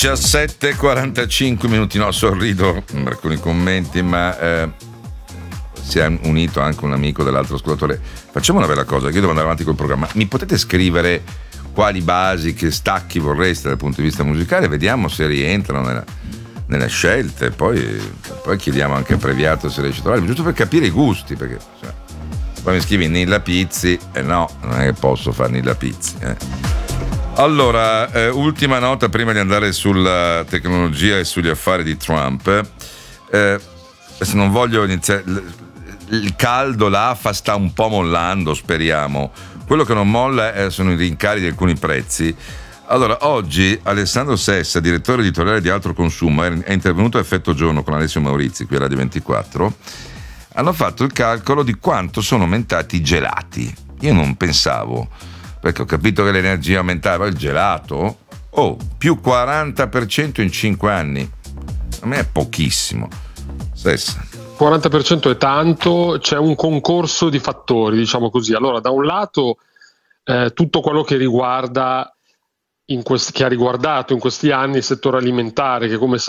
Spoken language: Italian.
17:45 minuti, no, sorrido per alcuni commenti, ma si è unito anche un amico dell'altro ascoltatore. Facciamo una bella cosa, che io devo andare avanti col programma. Mi potete scrivere quali basi, che stacchi vorreste dal punto di vista musicale? Vediamo se rientrano nelle scelte. Poi chiediamo anche a Previato se riesce a trovare, giusto per capire i gusti, perché poi mi scrivi Nilla Pizzi e no, non è che posso fare Nilla Pizzi. Allora, ultima nota prima di andare sulla tecnologia e sugli affari di Trump. Se non voglio iniziare, il caldo, l'AFA sta un po' mollando, speriamo. Quello che non molla sono i rincari di alcuni prezzi. Allora, oggi Alessandro Sessa, direttore editoriale di Altro Consumo, è intervenuto a Effetto Giorno con Alessio Maurizi qui a Radio 24. Hanno fatto il calcolo di quanto sono aumentati i gelati. Io non pensavo, perché ho capito che l'energia aumentava, il gelato, più 40% in 5 anni. A me è pochissimo. Sessa. 40% è tanto, c'è un concorso di fattori, diciamo così. Allora, da un lato tutto quello che riguarda che ha riguardato in questi anni il settore alimentare, che come